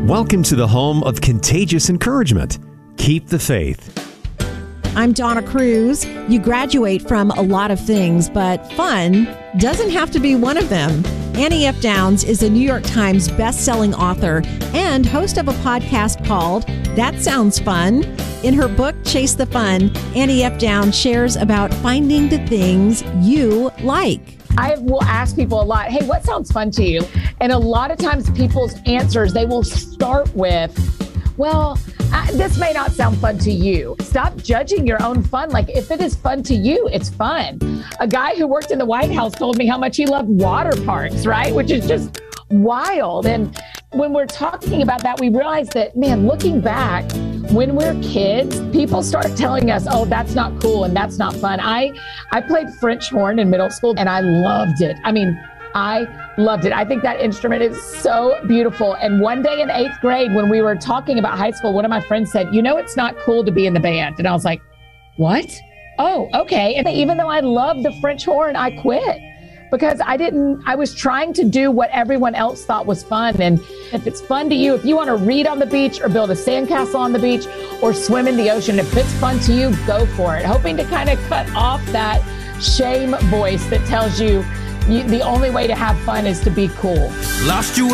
Welcome to the home of contagious encouragement. Keep the faith. I'm Donna Cruz. You graduate from a lot of things, but fun doesn't have to be one of them. Annie F. Downs is a New York Times best-selling author and host of a podcast called That Sounds Fun. In her book, Chase the Fun, Annie F. Downs shares about finding the things you like. I will ask people a lot, hey, what sounds fun to you? And a lot of times people's answers, they will start with, well, this may not sound fun to you. Stop judging your own fun. Like, if it is fun to you, it's fun. A guy who worked in the White House told me how much he loved water parks, right? Which is just wild. And when we're talking about that, we realize that, man, looking back, when we're kids, people start telling us, oh, that's not cool and that's not fun. I played French horn in middle school and I loved it. I loved it. I think that instrument is so beautiful. And one day in 8th grade, when we were talking about high school, one of my friends said, you know, it's not cool to be in the band. And I was like, what? Oh, okay. And even though I loved the French horn, I quit. Because I was trying to do what everyone else thought was fun. And if it's fun to you, if you want to read on the beach or build a sandcastle on the beach or swim in the ocean, if it's fun to you, go for it. Hoping to kind of cut off that shame voice that tells you the only way to have fun is to be cool. Lost you